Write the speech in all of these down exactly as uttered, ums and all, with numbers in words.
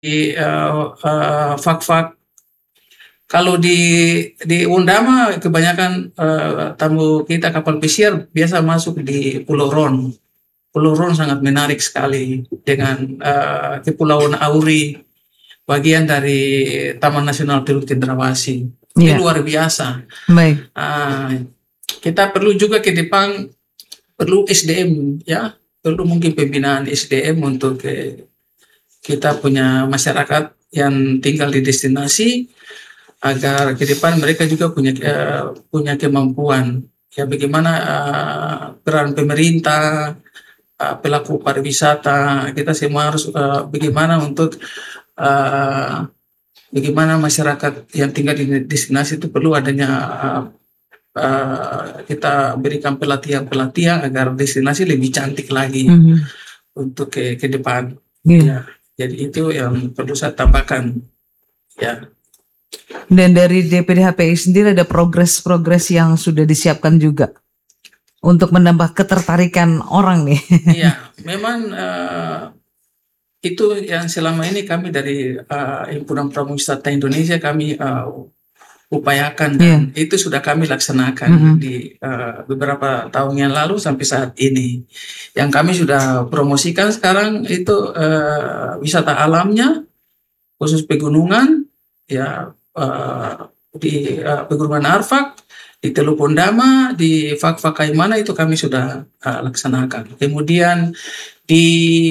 di uh, uh, fak-fak. Kalau di di Undama kebanyakan uh, tamu kita kapal pesiar biasa masuk di Pulau Ron. Pulau Ron sangat menarik sekali dengan uh, Kepulauan Auri, bagian dari Taman Nasional Teluk Cendrawasih. Itu Iya. luar biasa. Baik. Uh, kita perlu juga ke depan perlu S D M ya, perlu mungkin pembinaan S D M untuk eh, kita punya masyarakat yang tinggal di destinasi agar ke depan mereka juga punya uh, punya kemampuan ya bagaimana uh, peran pemerintah, uh, pelaku pariwisata, kita semua harus uh, bagaimana untuk uh, bagaimana masyarakat yang tinggal di destinasi itu perlu adanya uh, uh, kita berikan pelatihan-pelatihan agar destinasi lebih cantik lagi mm-hmm. untuk ke, ke depan. Yeah. Ya, jadi itu yang perlu saya tambahkan ya. Dan dari D P D H P I sendiri ada progres-progres yang sudah disiapkan juga untuk menambah ketertarikan orang nih. Iya, memang uh, itu yang selama ini kami dari uh, Himpunan Pramuwisata Indonesia kami uh, upayakan dan yeah. itu sudah kami laksanakan mm-hmm. di uh, beberapa tahun yang lalu sampai saat ini. Yang kami sudah promosikan sekarang itu uh, wisata alamnya, khusus pegunungan, ya. Uh, di uh, Pegunungan Arfak, di Teluk Undama, di Fak-Fak Kaimana itu kami sudah uh, laksanakan. Kemudian di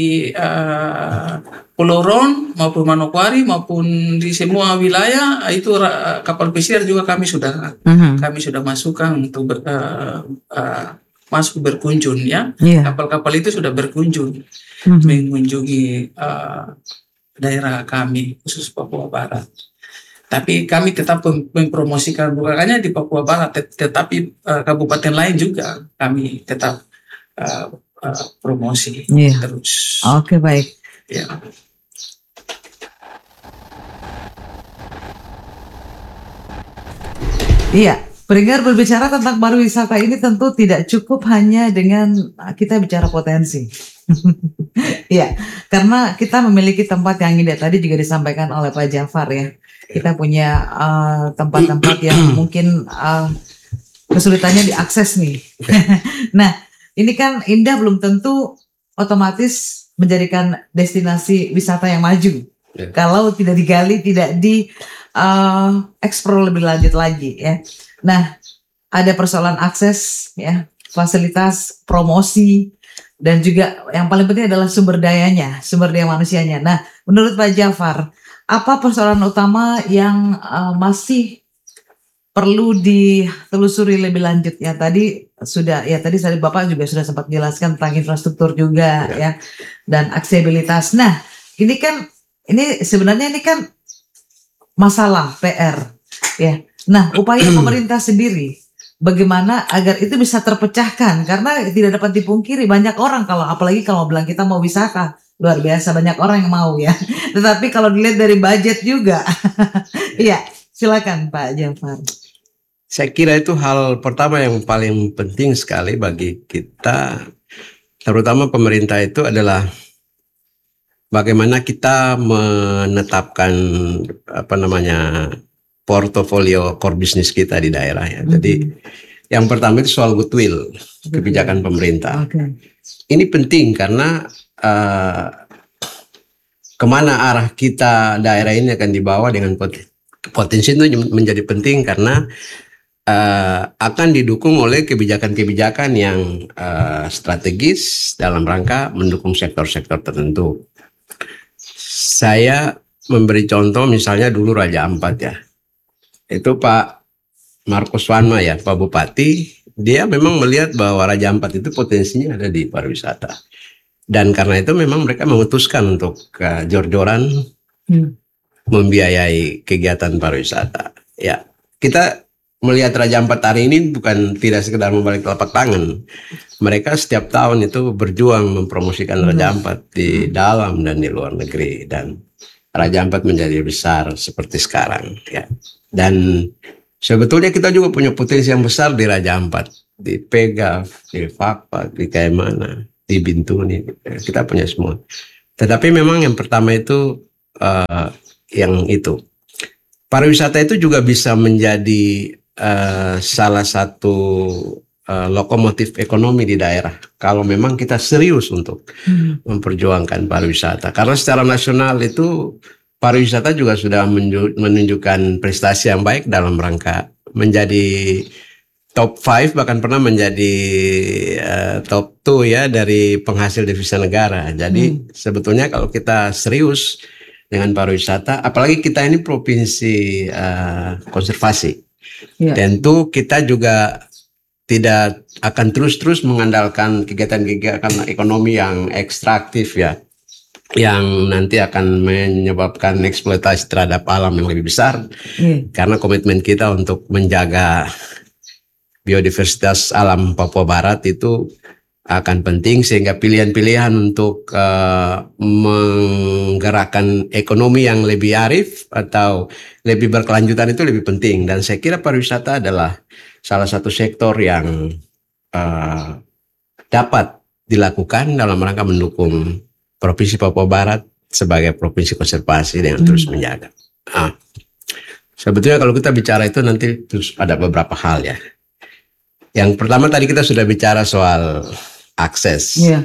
uh, Pulau Ron maupun Manokwari maupun di semua wilayah itu uh, kapal pesiar juga kami sudah uh-huh. kami sudah masukkan untuk ber, uh, uh, masuk berkunjung ya. Yeah. Kapal-kapal itu sudah berkunjung uh-huh. mengunjungi uh, daerah kami khusus Papua Barat. Tapi kami tetap mempromosikan bukannya di Papua Barat, tetapi uh, kabupaten lain juga kami tetap uh, uh, promosi yeah. terus. Oke okay, baik. Ya. Iya, pendengar berbicara tentang pariwisata ini tentu tidak cukup hanya dengan kita bicara potensi. Iya, karena kita memiliki tempat yang indah tadi juga disampaikan oleh Pak Jafar ya. Kita punya uh, tempat-tempat yang mungkin uh, kesulitannya diakses nih. Nah, ini kan indah belum tentu otomatis menjadikan destinasi wisata yang maju. Yeah. Kalau tidak digali, tidak di uh, eksplor lebih lanjut lagi ya. Nah, ada persoalan akses ya, fasilitas, promosi, dan juga yang paling penting adalah sumber dayanya, sumber daya manusianya. Nah, menurut Pak Jafar, apa persoalan utama yang uh, masih perlu ditelusuri lebih lanjut ya? Tadi sudah ya tadi tadi Bapak juga sudah sempat jelaskan tentang infrastruktur juga ya, ya dan aksesibilitas. Nah, ini kan ini sebenarnya ini kan masalah P R ya. Nah, upaya pemerintah sendiri bagaimana agar itu bisa terpecahkan, karena tidak dapat dipungkiri banyak orang kalau apalagi kalau bilang kita mau wisata luar biasa banyak orang yang mau ya. Tetapi kalau dilihat dari budget juga, iya silakan Pak Jafar. Saya kira itu hal pertama yang paling penting sekali bagi kita, terutama pemerintah itu adalah bagaimana kita menetapkan apa namanya portofolio core business kita di daerah ya. Mm-hmm. Jadi yang pertama itu soal goodwill kebijakan pemerintah. Okay. Ini penting karena uh, kemana arah kita daerah ini akan dibawa dengan potensi itu menjadi penting karena uh, akan didukung oleh kebijakan-kebijakan yang uh, strategis dalam rangka mendukung sektor-sektor tertentu. Saya memberi contoh misalnya dulu Raja Ampat ya. Itu Pak Markus Wanma ya, Pak Bupati, dia memang melihat bahwa Raja Ampat itu potensinya ada di pariwisata. Dan karena itu memang mereka memutuskan untuk uh, jor-joran hmm. membiayai kegiatan pariwisata. Ya, kita melihat Raja Ampat hari ini bukan tidak sekedar membalik telapak tangan. Mereka setiap tahun itu berjuang mempromosikan hmm. Raja Ampat di dalam dan di luar negeri, dan Raja Ampat menjadi besar seperti sekarang ya. Dan sebetulnya kita juga punya potensi yang besar di Raja Ampat, di Pegaf, di Fak-Fak, di Kaimana, di Bintuni, kita punya semua. Tetapi memang yang pertama itu uh, yang itu. Pariwisata itu juga bisa menjadi uh, salah satu uh, lokomotif ekonomi di daerah. Kalau memang kita serius untuk hmm. memperjuangkan pariwisata. Karena secara nasional itu pariwisata juga sudah menunjukkan prestasi yang baik dalam rangka menjadi top lima, bahkan pernah menjadi uh, top dua ya dari penghasil devisa negara. Jadi hmm. sebetulnya kalau kita serius dengan pariwisata, apalagi kita ini provinsi uh, konservasi, ya. Tentu kita juga tidak akan terus-terus mengandalkan kegiatan-kegiatan ekonomi yang ekstraktif ya, yang nanti akan menyebabkan eksploitasi terhadap alam yang lebih besar. Ya. Karena komitmen kita untuk menjaga biodiversitas alam Papua Barat itu akan penting, sehingga pilihan-pilihan untuk uh, menggerakkan ekonomi yang lebih arif atau lebih berkelanjutan itu lebih penting. Dan saya kira pariwisata adalah salah satu sektor yang uh, dapat dilakukan dalam rangka mendukung Provinsi Papua Barat sebagai provinsi konservasi dengan hmm. terus menjaga. Nah, sebetulnya kalau kita bicara itu nanti terus ada beberapa hal ya. Yang pertama tadi kita sudah bicara soal akses. Yeah.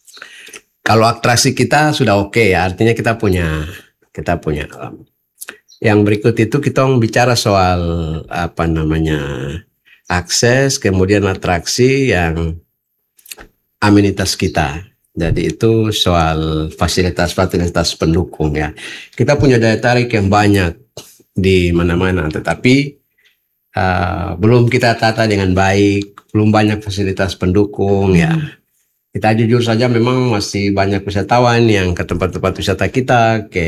Kalau atraksi kita sudah oke okay, ya, artinya kita punya kita punya alam. Yang berikut itu kita bicara soal apa namanya akses, kemudian atraksi yang amenitas kita. Jadi itu soal fasilitas-fasilitas pendukung ya. Kita punya daya tarik yang banyak di mana-mana, tetapi Uh, belum kita tata dengan baik, belum banyak fasilitas pendukung ya. Kita jujur saja memang masih banyak wisatawan yang ke tempat-tempat wisata kita, ke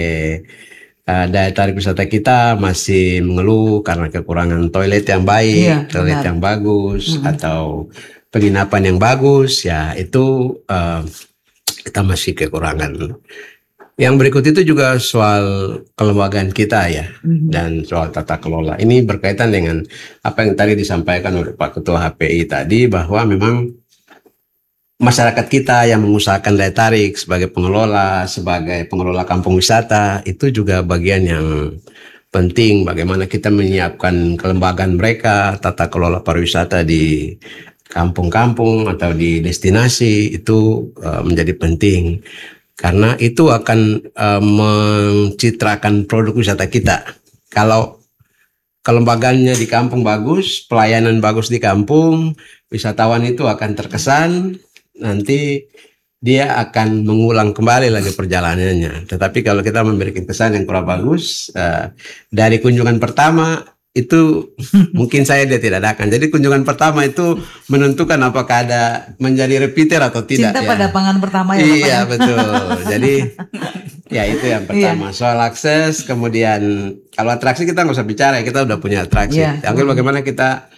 uh, daya tarik wisata kita masih mengeluh karena kekurangan toilet yang baik, iya, toilet benar. yang bagus, hmm. atau penginapan yang bagus ya, itu uh, kita masih kekurangan. Yang berikut itu juga soal kelembagaan kita ya, mm-hmm. dan soal tata kelola. Ini berkaitan dengan apa yang tadi disampaikan oleh Pak Ketua H P I tadi, bahwa memang masyarakat kita yang mengusahakan daya tarik sebagai pengelola, sebagai pengelola kampung wisata, itu juga bagian yang penting. Bagaimana kita menyiapkan kelembagaan mereka, tata kelola pariwisata di kampung-kampung atau di destinasi, itu uh, menjadi penting. Karena itu akan uh, mencitrakan produk wisata kita. Kalau kelembagaannya di kampung bagus, pelayanan bagus di kampung, wisatawan itu akan terkesan, nanti dia akan mengulang kembali lagi perjalanannya. Tetapi kalau kita memberikan kesan yang kurang bagus, uh, dari kunjungan pertama itu mungkin saya dia tidak akan. Jadi kunjungan pertama itu menentukan apakah ada menjadi repeater atau tidak. Cinta ya. pada pangan pertama ya. Iya betul. Jadi ya itu yang pertama. Iya. Soal akses, kemudian kalau atraksi kita nggak usah bicara, kita udah punya atraksi. Iya. Tinggal bagaimana kita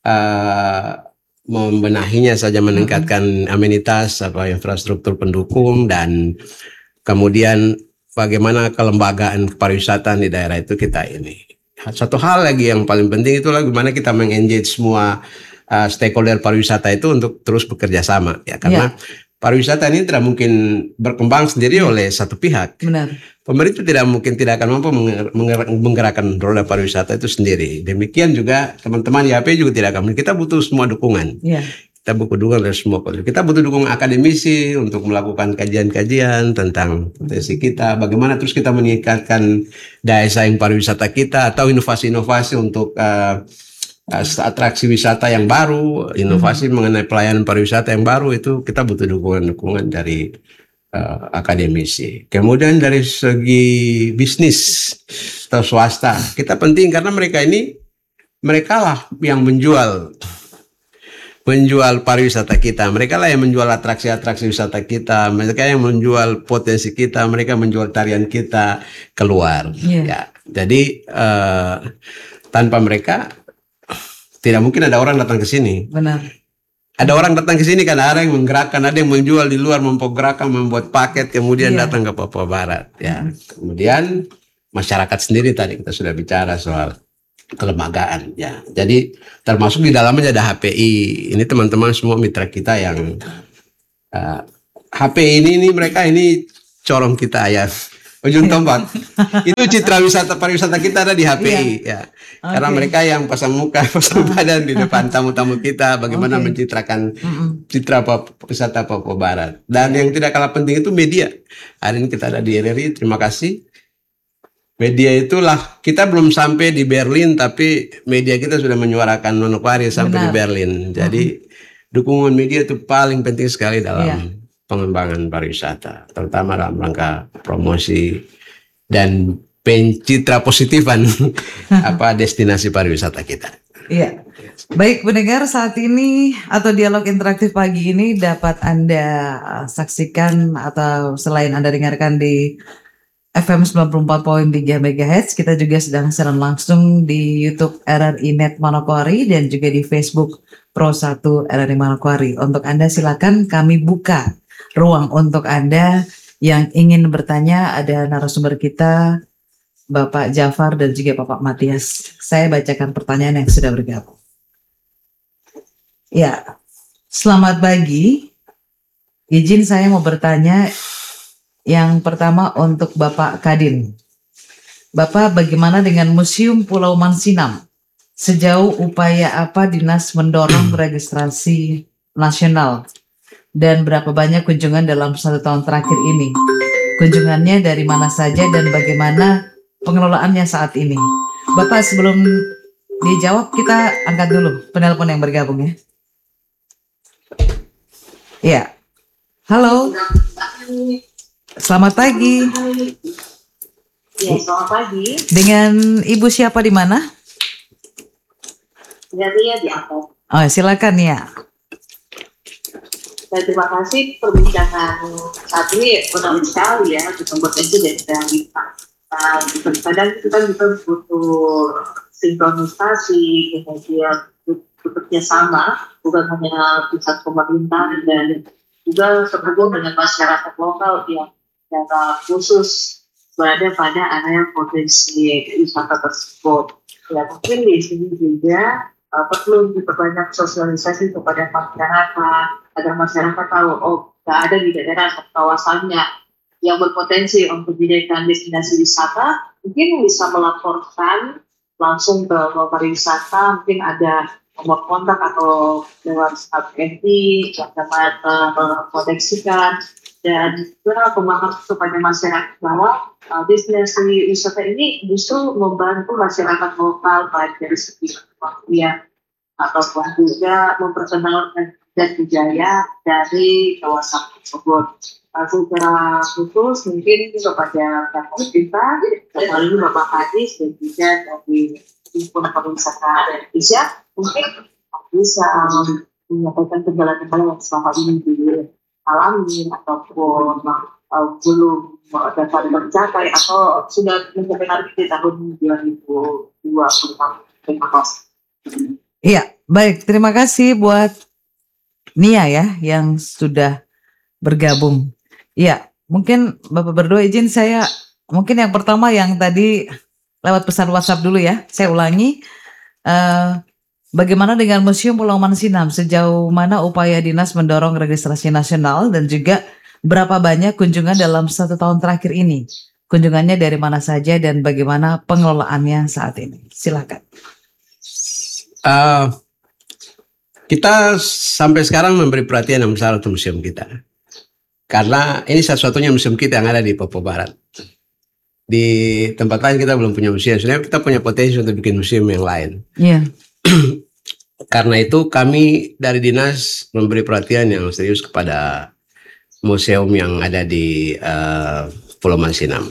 uh, membenahinya saja, meningkatkan hmm. amenitas, apa infrastruktur pendukung, dan kemudian bagaimana kelembagaan pariwisata di daerah itu kita ini. Satu hal lagi yang paling penting itulah gimana kita mengengage semua uh, stakeholder pariwisata itu untuk terus bekerja sama ya, karena ya. pariwisata ini tidak mungkin berkembang sendiri ya. oleh satu pihak. Benar. Pemerintah tidak mungkin tidak akan mampu menggerakkan roda pariwisata itu sendiri. Demikian juga teman-teman I H P juga tidak akan. Kita butuh semua dukungan. Ya. Kita butuh dukungan dari semua. Kita butuh dukungan akademisi untuk melakukan kajian-kajian tentang potensi kita. Bagaimana terus kita meningkatkan daya saing pariwisata kita, atau inovasi-inovasi untuk uh, atraksi wisata yang baru, inovasi hmm. mengenai pelayanan pariwisata yang baru, itu kita butuh dukungan-dukungan dari uh, akademisi. Kemudian dari segi bisnis atau swasta, kita penting karena mereka ini, mereka lah yang menjual menjual pariwisata kita, mereka lah yang menjual atraksi-atraksi wisata kita, mereka yang menjual potensi kita, mereka menjual tarian kita keluar. Yeah. Ya, jadi uh, tanpa mereka tidak mungkin ada orang datang ke sini. Benar. Ada orang datang ke sini kan, ada yang menggerakkan, ada yang menjual di luar, mempenggerakkan, membuat paket, kemudian yeah. datang ke Papua Barat. Ya, mm. kemudian masyarakat sendiri tadi kita sudah bicara soal kelembagaan ya. Jadi termasuk di dalamnya ada H P I. Ini teman-teman semua mitra kita yang uh, H P I ini ini mereka ini corong kita ya. ujung tombak. Itu citra wisata pariwisata kita ada di H P I ya. Karena Oke. mereka yang pasang muka, pasang badan di depan tamu-tamu kita, bagaimana Oke. mencitrakan Mm-mm. citra Papua- wisata Papua Barat. Dan yang tidak kalah penting itu media. Hari ini kita ada di R R I, terima kasih. Media itulah, kita belum sampai di Berlin, tapi media kita sudah menyuarakan Manokwari sampai di Benar. Berlin. Jadi dukungan media itu paling penting sekali dalam Iya. pengembangan pariwisata, terutama dalam rangka promosi dan pencitra positifan apa destinasi pariwisata kita. Iya. Baik pendengar, saat ini atau dialog interaktif pagi ini dapat Anda uh, saksikan atau selain Anda dengarkan di F M sembilan puluh empat koma tiga megahertz, kita juga sedang siaran langsung di YouTube R R I Net Manokwari dan juga di Facebook Pro satu R R I Manokwari. Untuk Anda silakan kami buka ruang untuk Anda yang ingin bertanya. Ada narasumber kita Bapak Jafar dan juga Bapak Matias. Saya bacakan pertanyaan yang sudah bergabung. Ya, selamat pagi. Izin saya mau bertanya. Yang pertama untuk Bapak Kadin. Bapak, bagaimana dengan Museum Pulau Mansinam? Sejauh upaya apa dinas mendorong registrasi nasional? Dan berapa banyak kunjungan dalam satu tahun terakhir ini? Kunjungannya dari mana saja dan bagaimana pengelolaannya saat ini? Bapak, sebelum dijawab kita angkat dulu penelpon yang bergabung ya. Ya, halo. Selamat pagi. Ya, selamat pagi. Dengan Ibu siapa di mana? Jadi ya di Apple. Oh, silakan ya. Dan terima kasih perbincangan saat ini menarik sekali ya untuk bertensi dan realita. Nah, kadang kita juga butuh sinkronisasi, kemudian bekerja sama, bukan hanya pusat pemerintah dan juga terhubung dengan masyarakat lokal yang secara khusus berada pada area potensi wisata tersebut. Ya, mungkin di sini juga uh, perlu diperbanyak sosialisasi kepada masyarakat agar masyarakat tahu, oh, nggak ada di daerah atau kawasannya yang berpotensi untuk dijadikan destinasi wisata, mungkin bisa melaporkan langsung ke pariwisata, mungkin ada nomor kontak atau lewat H P I yang dapat mengkoneksikan dan benar pemahaman kepada masyarakat bahwa uh, destinasi wisata ini justru membantu masyarakat lokal baik dari segi kepastian ataupun juga memperkenalkan dan budaya dari kawasan tersebut. Uh, secara khusus mungkin kepada pihak pemerintah, melalui Bapak Hadis dan juga dari Himpunan Pariwisata Indonesia, mungkin bisa um, menyampaikan kendala-kendala yang selama ini dialami ataupun uh, belum dapat tercapai atau sudah mencapai target di tahun dua ribu dua puluh enam. Terima kasih. Iya, baik. Terima kasih buat Nia ya yang sudah bergabung. Iya, mungkin Bapak berdua izin saya, mungkin yang pertama yang tadi lewat pesan WhatsApp dulu ya. Saya ulangi. Uh, Bagaimana dengan Museum Pulau Mansinam? Sejauh mana upaya dinas mendorong registrasi nasional dan juga berapa banyak kunjungan dalam satu tahun terakhir ini? Kunjungannya dari mana saja dan bagaimana pengelolaannya saat ini? Silakan. Uh, kita sampai sekarang memberi perhatian yang besar untuk museum kita. Karena ini satu-satunya museum kita yang ada di Papua Barat. Di tempat lain kita belum punya museum. Sebenarnya kita punya potensi untuk bikin museum yang lain. Iya. Karena itu kami dari dinas memberi perhatian yang serius kepada museum yang ada di uh, Pulau Mansinam.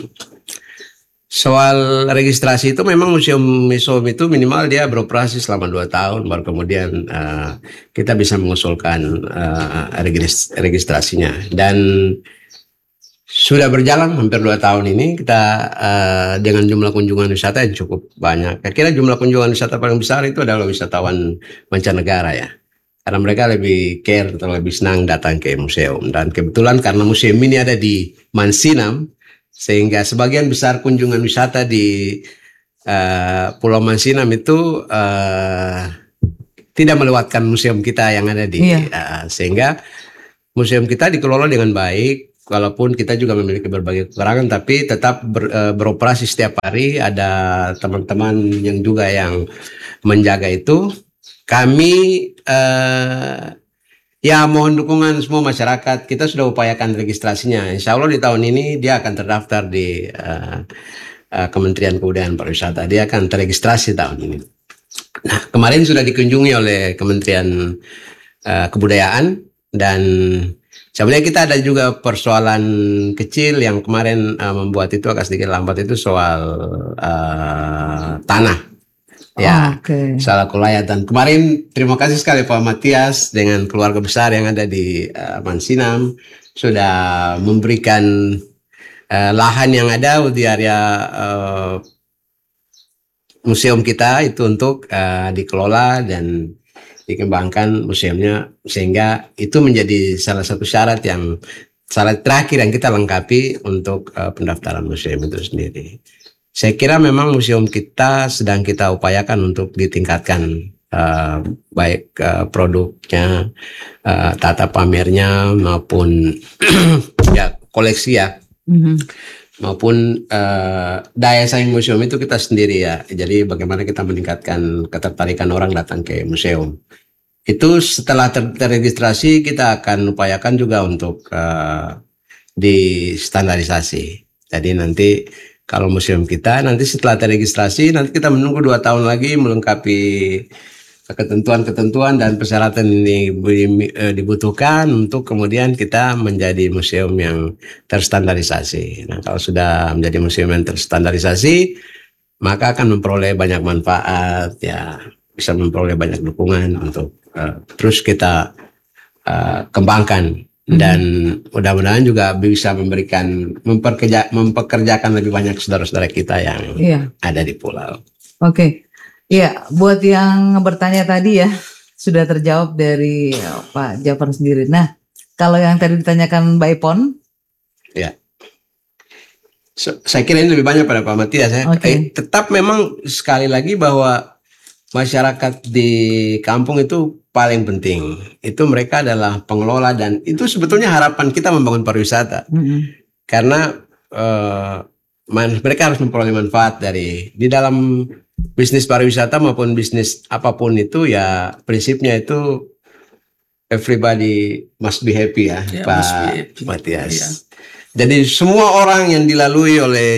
Soal registrasi itu memang museum-museum itu minimal dia beroperasi selama dua tahun baru kemudian uh, kita bisa mengusulkan uh, registrasinya. Dan sudah berjalan hampir dua tahun ini kita uh, dengan jumlah kunjungan wisata yang cukup banyak. Kira-kira jumlah kunjungan wisata paling besar itu adalah wisatawan mancanegara ya. Karena mereka lebih care atau lebih senang datang ke museum. Dan kebetulan karena museum ini ada di Mansinam, sehingga sebagian besar kunjungan wisata di uh, Pulau Mansinam itu uh, tidak melewatkan museum kita yang ada di, Iya. uh, sehingga museum kita dikelola dengan baik. walaupun kita juga memiliki berbagai kekurangan, tapi tetap ber, uh, beroperasi setiap hari. Ada teman-teman yang juga yang menjaga itu. Kami uh, ya mohon dukungan semua masyarakat. Kita sudah upayakan registrasinya. Insya Allah di tahun ini dia akan terdaftar di uh, uh, Kementerian Kebudayaan Pariwisata. Dia akan teregistrasi tahun ini. Nah, kemarin sudah dikunjungi oleh Kementerian uh, Kebudayaan, dan sebenarnya kita ada juga persoalan kecil yang kemarin uh, membuat itu agak sedikit lambat, itu soal uh, tanah. Ya, Oh, oke. salah kelayatan. Kemarin terima kasih sekali Pak Matias dengan keluarga besar yang ada di uh, Mansinam sudah memberikan uh, lahan yang ada di area uh, museum kita itu untuk uh, dikelola dan dikembangkan museumnya, sehingga itu menjadi salah satu syarat yang syarat terakhir yang kita lengkapi untuk uh, pendaftaran museum itu sendiri. Saya kira memang museum kita sedang kita upayakan untuk ditingkatkan, uh, baik uh, produknya, uh, tata pamernya maupun ya koleksi ya. Mhm. Maupun uh, daya saing museum itu kita sendiri ya. Jadi bagaimana kita meningkatkan ketertarikan orang datang ke museum. Itu setelah ter terregistrasi kita akan upayakan juga untuk uh, distandarisasi. Jadi nanti kalau museum kita nanti setelah terregistrasi, nanti kita menunggu dua tahun lagi melengkapi ketentuan-ketentuan dan persyaratan ini dibutuhkan untuk kemudian kita menjadi museum yang terstandarisasi. Nah, kalau sudah menjadi museum yang terstandarisasi, maka akan memperoleh banyak manfaat, ya, bisa memperoleh banyak dukungan untuk uh, terus kita uh, kembangkan, dan mudah-mudahan juga bisa memberikan memperkerja, mempekerjakan lebih banyak saudara-saudara kita yang Iya. ada di pulau. Oke. Iya, buat yang bertanya tadi ya, sudah terjawab dari uh, Pak Jafar sendiri. Nah, kalau yang tadi ditanyakan Mbak Ipon, Ya, so, saya kira ini lebih banyak pada Pak Matias ya. Oke. Eh, tetap memang sekali lagi bahwa masyarakat di kampung itu paling penting. Itu mereka adalah pengelola, dan itu sebetulnya harapan kita membangun pariwisata. mm-mm. Karena eh, man- mereka harus memperoleh manfaat dari di dalam bisnis pariwisata maupun bisnis apapun itu, ya prinsipnya itu everybody must be happy ya, Ya, Pak must be happy. Matias. Iya. Jadi semua orang yang dilalui oleh